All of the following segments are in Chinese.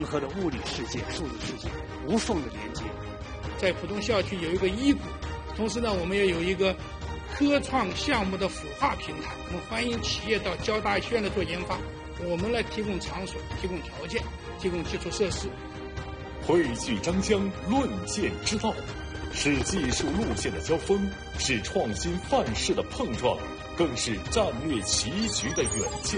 和的物理世界、数字世界无缝的连接。 在浦东校区有一个医谷，同时呢，我们也有一个科创项目的孵化平台，我们欢迎企业到交大医院来做研发，我们来提供场所、提供条件、提供基础设施。 汇聚张江论剑之道，是技术路线的交锋，是创新范式的碰撞，更是战略棋局的远见。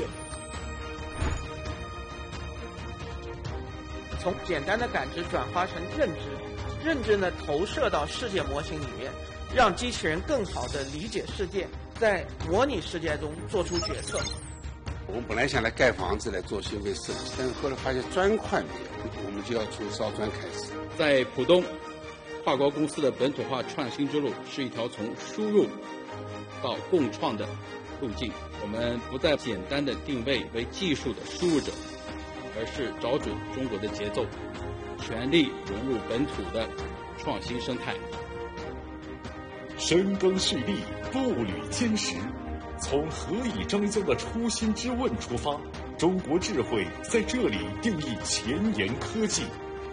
从简单的感知转化成认知，认知呢投射到世界模型里面，让机器人更好地理解世界，在模拟世界中做出决策。 我们本来想来盖房子来做消费设计，但是后来发现砖块没有，我们就要从烧砖开始。 在浦东，跨国公司的本土化创新之路是一条从输入到共创的路径。我们不再简单的定位为技术的输入者，而是找准中国的节奏，全力融入本土的创新生态。 深耕蓄力，步履坚实，从何以张江的初心之问出发，中国智慧在这里定义前沿科技。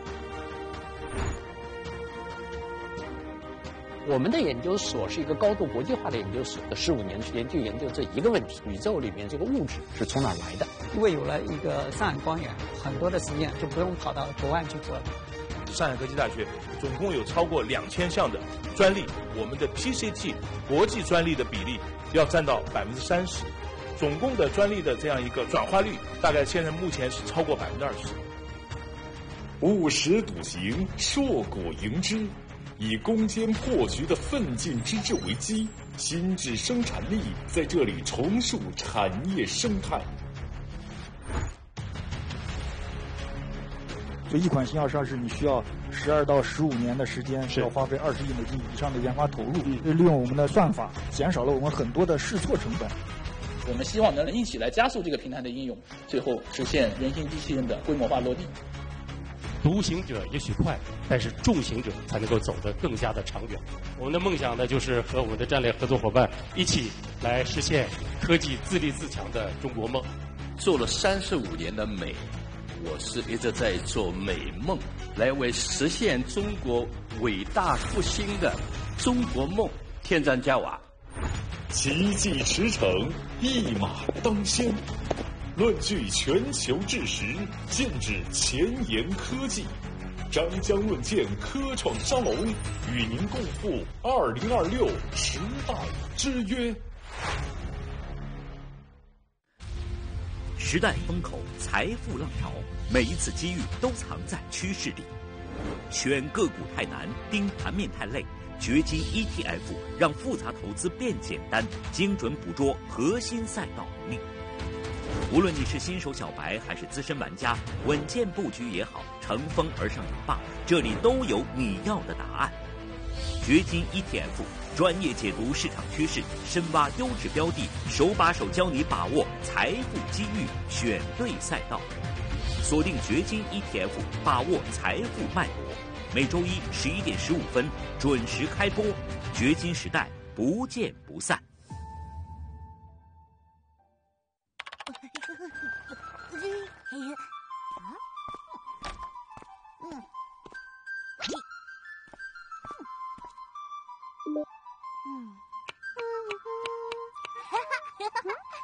我们的研究所是一个高度国际化的研究所，15年时间就研究这一个问题：宇宙里面这个物质是从哪来的？ 因为有了一个上海光源，很多的实验就不用跑到国外去做了。 上海科技大学总共有超过2000项的专利，我们的 PCT 国际专利的比例要占到30%，总共的专利的这样一个转化率，大概现在目前是超过20%。 务实笃行，硕果迎之。以攻坚破局的奋进之志为基，心智生产力在这里重塑产业生态。 就一款新药上市，你需要12到15年的时间，需要花费20亿美金以上的研发投入。利用我们的算法，减少了我们很多的试错成本。 我们希望能一起来加速这个平台的应用，最后实现人形机器人的规模化落地。 独行者也许快，但是众行者才能够走得更加的长远。我们的梦想呢，就是和我们的战略合作伙伴一起来实现科技自立自强的中国梦。 做了35年的美，我是一直在做美梦，来为实现中国伟大复兴的中国梦添砖加瓦。 奇迹驰骋，一马当先。论据全球智识，剑指前沿科技。张江论剑科创沙龙与您共赴2026时代之约。 时代风口，财富浪潮，每一次机遇都藏在趋势里。选个股太难，盯盘面太累，掘金 ETF 让复杂投资变简单，精准捕捉核心赛道能力。无论你是新手小白还是资深玩家，稳健布局也好，乘风而上也罢，这里都有你要的答案。掘金 ETF 专业解读市场趋势，深挖优质标的，手把手教你把握财富机遇，选对赛道。锁定掘金 ETF， 把握财富脉搏。每周一11点15分准时开播，掘金时代不见不散。 嗯。